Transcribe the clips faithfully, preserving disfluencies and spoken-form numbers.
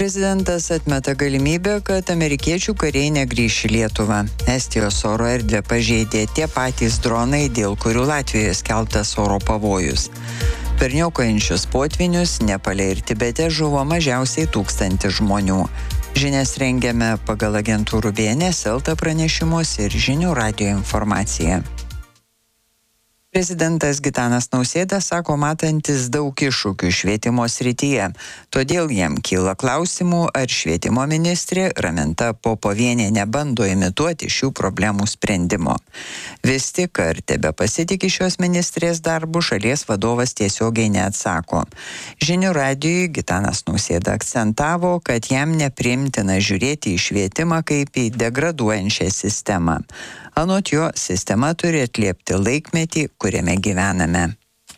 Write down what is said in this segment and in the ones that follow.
Prezidentas atmeta galimybę, kad amerikiečių kariai negrįš į Lietuvą. Estijos oro erdvę pažeidė tie patys dronai, dėl kurių Latvijoje skelbtas oro pavojus. Per niokojančius potvinius Nepale ir Tibete žuvo mažiausiai tūkstantis žmonių. Žinias rengiame pagal agentūrų B N S, Elta pranešimus ir žinių radijo informaciją. Prezidentas Gitanas Nausėda sako matantis daug iššūkių švietimo srityje. Todėl jam kyla klausimų, ar švietimo ministrė Raminta Popovienė nebando imituoti šių problemų sprendimo. Vis tik, ar tebepasitiki šios ministrės darbu, šalies vadovas tiesiogiai neatsako. Žinių radijui Gitanas Nausėda akcentavo, kad jam nepriimtina žiūrėti į švietimą kaip į degraduojančią sistemą. Anot jo, sistema turi atliepti laikmetį, kuriame gyvename.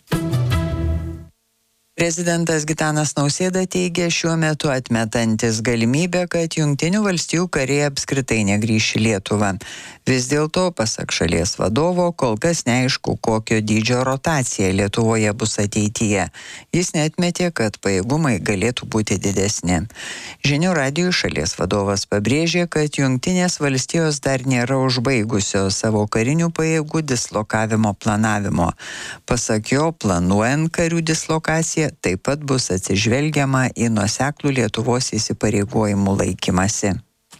Prezidentas Gitanas Nausėda teigia šiuo metu atmetantis galimybę, kad Jungtinių valstijų kariai apskritai negrįš į Lietuvą. Vis dėlto, pasak šalies vadovo, kol kas neaišku, kokio dydžio rotacija Lietuvoje bus ateityje. Jis neatmetė, kad pajėgumai galėtų būti didesni. Žinių radijui šalies vadovas pabrėžė, kad Jungtinės valstijos dar nėra užbaigusios savo karinių pajėgų dislokavimo planavimo. Pasak jo, planuojant karių dislokaciją, taip pat bus atsižvelgiama į nuoseklų Lietuvos įsipareigojimų laikymasi.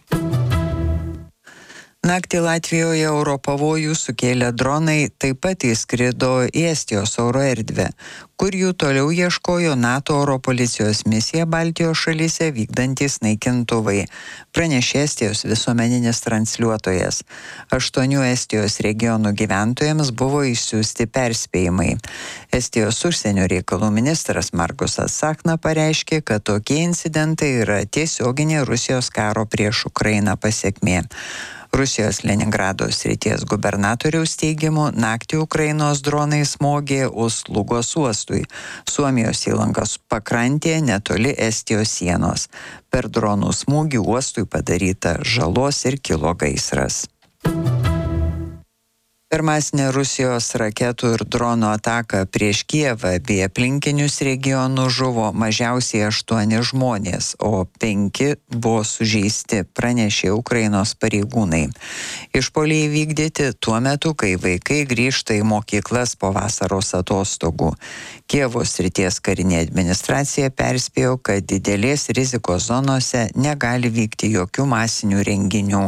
Naktį Latvijoje oro pavojų sukėlę dronai taip pat įskrido į Estijos oro erdvę, kur jų toliau ieškojo NATO oro policijos misiją Baltijos šalyse vykdantys naikintuvai, pranešė Estijos visuomeninis transliuotojas. Aštuonių Estijos regionų gyventojams buvo išsiųsti perspėjimai. Estijos užsienio reikalų ministras Margusas Sakna pareiškė, kad tokie incidentai yra tiesioginė Rusijos karo prieš Ukrainą pasekmė. Rusijos Leningrado srities gubernatoriaus teigimu, naktį Ukrainos dronai smogė Uslugos uostui, Suomijos įlankos pakrantėje netoli Estijos sienos. Per dronų smūgį uostui padaryta žalos ir kilo gaisras. Per masinę Rusijos raketų ir dronų ataką prieš Kijevą bei aplinkinius regionus žuvo mažiausiai aštuoni žmonės, o penki buvo sužeisti, pranešė Ukrainos pareigūnai. Išpuoliai įvykdyti tuo metu, kai vaikai grįžta į mokyklas po vasaros atostogų. Kijevo srities karinė administracija perspėjo, kad didelės rizikos zonose negali vykti jokių masinių renginių.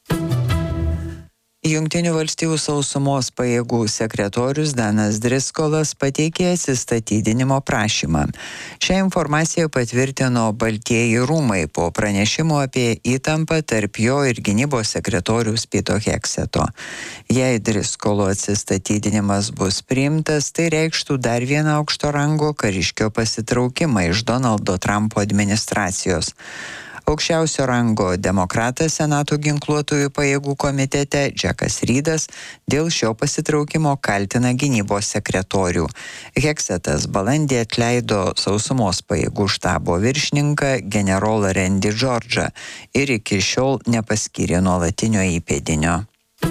Jungtinių valstijų sausumos pajėgų sekretorius Danas Driskolas pateikė atsistatydinimo prašymą. Šią informaciją patvirtino Baltieji rūmai po pranešimo apie įtampą tarp jo ir gynybos sekretoriaus Pito Hekseto. Jei Driskolo atsistatydinimas bus priimtas, tai reikštų dar vieną aukšto rango kariškio pasitraukimą iš Donaldo Trumpo administracijos. Aukščiausio rango demokratas Senato ginkluotųjų pajėgų komitete Džekas Rydas dėl šio pasitraukimo kaltina gynybos sekretorių. Heksetas balandį atleido sausumos pajėgų štabo viršininką generolą Randy George'ą ir iki šiol nepaskyrė nuolatinio įpėdinio.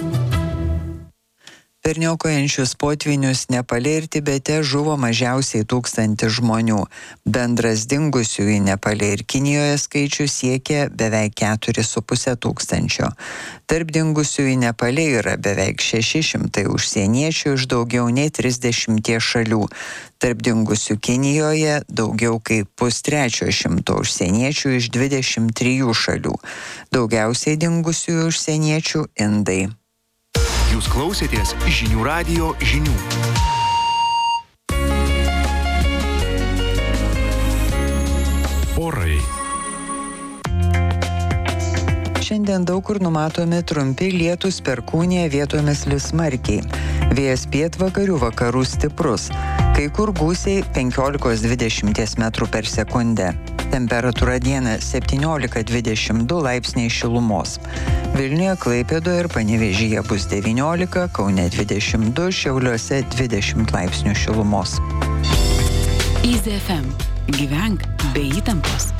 Per niokojančius potvinius Nepale ir Tibete žuvo mažiausiai tūkstantis žmonių. Bendras dingusiųjų Nepale ir Kinijoje skaičius siekia beveik keturis su puse tūkstančio. Tarp dingusiųjų Nepale yra beveik šeši šimtai užsieniečių iš daugiau nei trisdešimties šalių. Tarp dingusių Kinijoje daugiau kaip pustrečio šimto užsieniečių iš dvidešimt trijų šalių. Daugiausiai dingusiųjų užsieniečių indai. Jūs klausėtės žinių radijo žinių. Orai. Šiandien daug kur numatomi trumpi lietūs, perkūnija, vietomis lis smarkiai. Vėjas pietvakarių vakarų stiprus. Kai kur gūsiai penkiolika dvidešimt metrų per sekundę. Temperatūra dieną septyniolika dvidešimt du laipsniai šilumos. Vilniuje, Klaipėdoje ir Panevėžyje bus devyniolika, Kaune dvidešimt du, Šiauliuose dvidešimt laipsnių šilumos. Easy F M. Gyvenk be įtampos.